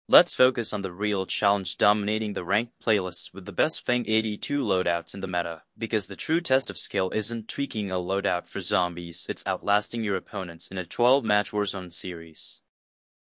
Let's focus on the real challenge dominating the ranked playlists with the best Fang 82 loadouts in the meta, because the true test of skill isn't tweaking a loadout for zombies, it's outlasting your opponents in a 12-match Warzone series.